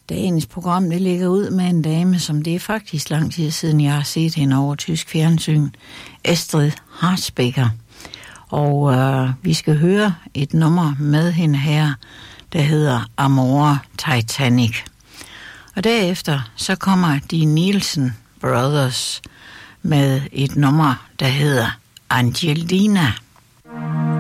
Dagens program, det ligger ud med en dame, som det er faktisk lang tid siden, jeg har set hende over tysk fjernsyn. Estrid Harzbecker. Og vi skal høre et nummer med hende her, der hedder Amore Titanic. Og derefter så kommer de Nielsen Brothers med et nummer, der hedder Angelina.